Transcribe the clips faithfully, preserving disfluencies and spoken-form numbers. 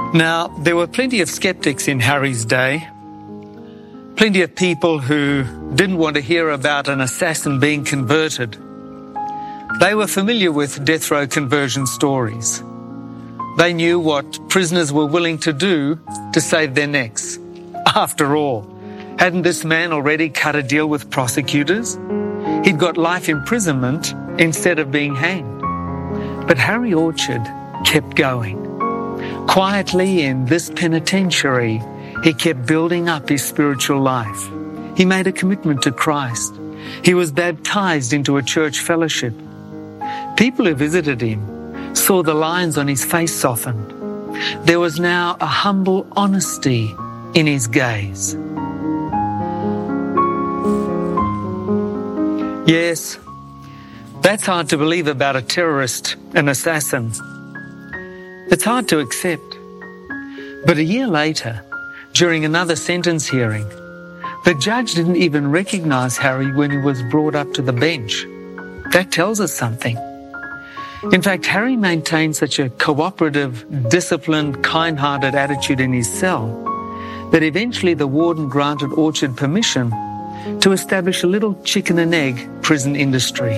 Now, there were plenty of skeptics in Harry's day, plenty of people who didn't want to hear about an assassin being converted. They were familiar with death row conversion stories. They knew what prisoners were willing to do to save their necks. After all, hadn't this man already cut a deal with prosecutors? He'd got life imprisonment instead of being hanged. But Harry Orchard kept going. Quietly in this penitentiary, he kept building up his spiritual life. He made a commitment to Christ. He was baptized into a church fellowship. People who visited him saw the lines on his face softened. There was now a humble honesty in his gaze. Yes, that's hard to believe about a terrorist, an assassin. It's hard to accept. But a year later, during another sentence hearing, the judge didn't even recognize Harry when he was brought up to the bench. That tells us something. In fact, Harry maintained such a cooperative, disciplined, kind-hearted attitude in his cell that eventually the warden granted Orchard permission to establish a little chicken and egg prison industry.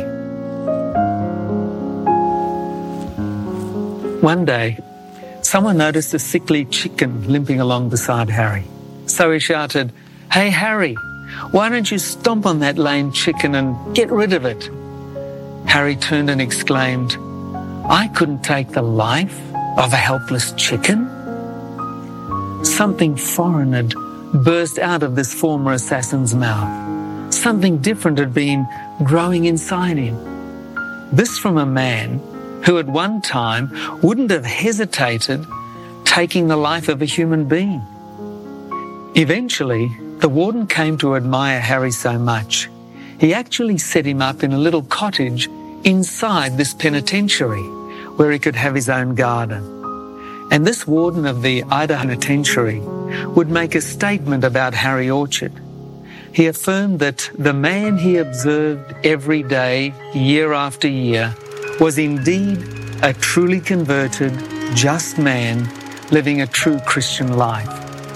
One day, someone noticed a sickly chicken limping along beside Harry. So he shouted, "Hey, Harry, why don't you stomp on that lame chicken and get rid of it?" Harry turned and exclaimed, "I couldn't take the life of a helpless chicken?" Something foreign had burst out of this former assassin's mouth. Something different had been growing inside him. This from a man who at one time wouldn't have hesitated taking the life of a human being. Eventually, the warden came to admire Harry so much, he actually set him up in a little cottage inside this penitentiary where he could have his own garden. And this warden of the Idaho Penitentiary would make a statement about Harry Orchard. He affirmed that the man he observed every day, year after year, was indeed a truly converted, just man living a true Christian life.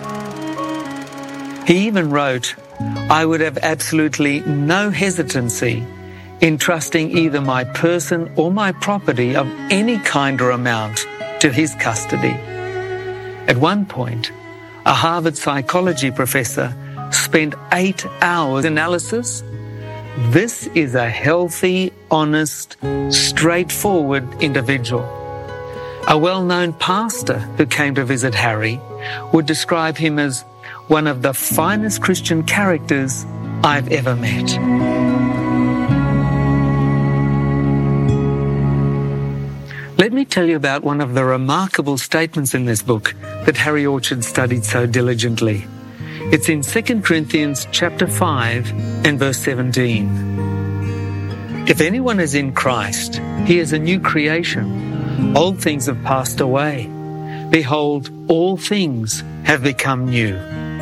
He even wrote, "I would have absolutely no hesitancy in trusting either my person or my property of any kind or amount to his custody." At one point, a Harvard psychology professor spent eight hours analysis. This is a healthy, honest, straightforward individual. A well-known pastor who came to visit Harry would describe him as one of the finest Christian characters I've ever met. Let me tell you about one of the remarkable statements in this book that Harry Orchard studied so diligently. It's in Second Corinthians chapter five and verse seventeen. "If anyone is in Christ, he is a new creation. Old things have passed away. Behold, all things have become new."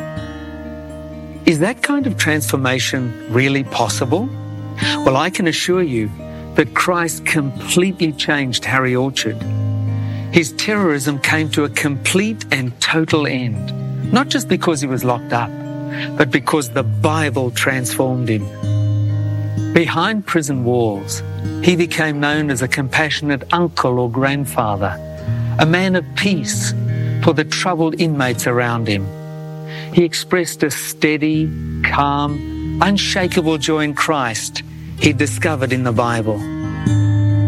Is that kind of transformation really possible? Well, I can assure you that Christ completely changed Harry Orchard. His terrorism came to a complete and total end, not just because he was locked up, but because the Bible transformed him. Behind prison walls, he became known as a compassionate uncle or grandfather, a man of peace for the troubled inmates around him. He expressed a steady, calm, unshakable joy in Christ he discovered in the Bible.